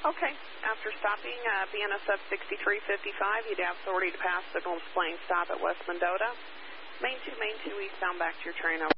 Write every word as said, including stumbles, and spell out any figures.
Okay. After stopping uh, B N S F sixty-three fifty-five, you'd have authority to pass signal displaying stop at West Mendota. Main two, main two, eastbound back to your train. Over.